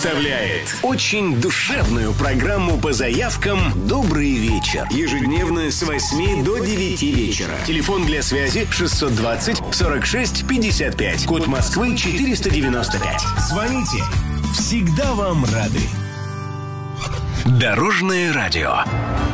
представляет очень душевную программу по заявкам «Добрый вечер». Ежедневно с 8 до 9 вечера. Телефон для связи 620 46 55. Код Москвы 495. Звоните. Всегда вам рады. Дорожное радио.